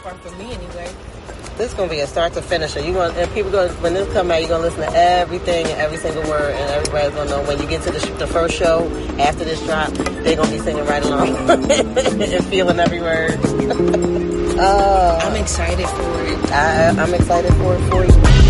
part for me anyway. This is gonna be a start to finisher. People when this come out, you're gonna listen to everything and every single word, and everybody's gonna know when you get to the first show after this drop, they're gonna be singing right along and feeling every word. I'm excited for it. I'm excited for it for you.